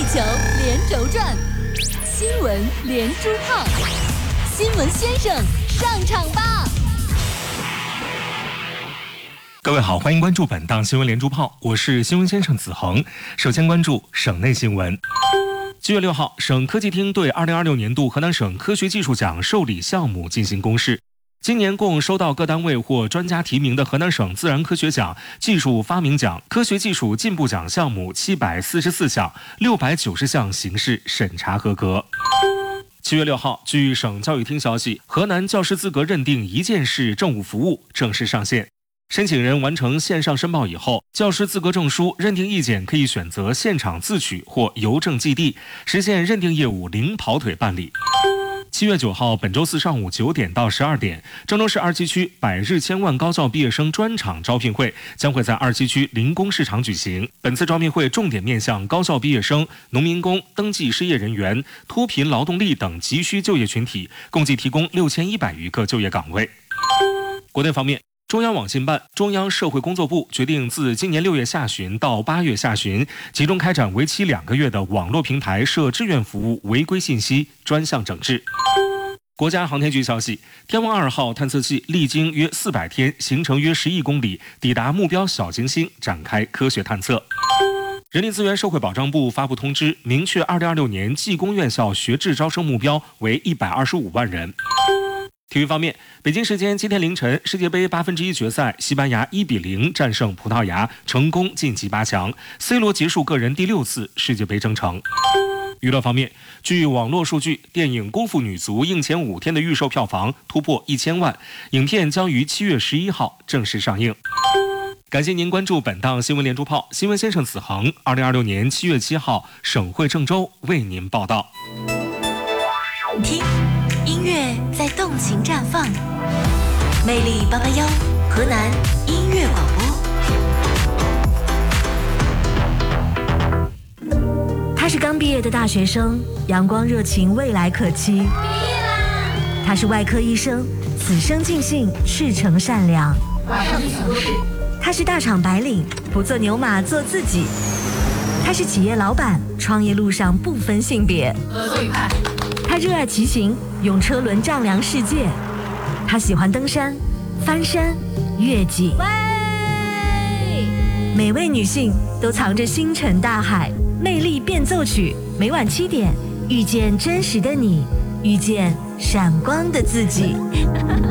地球连轴转，新闻连珠炮，新闻先生上场吧！ 各位好，欢迎关注本档新闻连珠炮，我是新闻先生子恒。首先关注省内新闻。7月6号，省科技厅对2026年度河南省科学技术奖受理项目进行公示。今年共收到各单位或专家提名的河南省自然科学奖、技术发明奖、科学技术进步奖项目744项，690项形式审查合格。7月6号，据省教育厅消息，河南教师资格认定一件式政务服务正式上线。申请人完成线上申报以后，教师资格证书认定意见可以选择现场自取或邮政寄递，实现认定业务零跑腿办理。7月9号，本周四上午9点到12点，郑州市二七区百日千万高校毕业生专场招聘会将会在二七区临工市场举行。本次招聘会重点面向高校毕业生、农民工、登记失业人员、脱贫劳动力等急需就业群体，共计提供6100余个就业岗位。国内方面，中央网信办、中央社会工作部决定自今年6月下旬到8月下旬，集中开展为期2个月的网络平台涉志愿服务违规信息专项整治。国家航天局消息，天问2号探测器历经约400天，行程约11公里，抵达目标小行星，展开科学探测。人力资源社会保障部发布通知，明确2026年技工院校学制招生目标为125万人。体育方面，北京时间今天凌晨，世界杯1/8决赛，西班牙1比0战胜葡萄牙，成功晋级8强。C 罗结束个人第6次世界杯征程。娱乐方面，据网络数据，电影《功夫女足》映前5天的预售票房突破1000万，影片将于7月11号正式上映。感谢您关注本档新闻连珠炮，新闻先生子恒，2026年7月7号，省会郑州为您报道。 听，音乐在动情绽放，魅力881，河南音乐广播。 他是刚毕业的大学生，阳光热情，未来可期。毕业啦！他是外科医生，此生尽兴，赤诚善良。 马上去想事。 他是大厂白领，不做牛马，做自己。他是企业老板，创业路上不分性别。 合作愉快。 他热爱骑行，用车轮丈量世界。他喜欢登山、翻山、越岭。每位女性都藏着星辰大海。魅力变奏曲，每晚7点，遇见真实的你，遇见闪光的自己。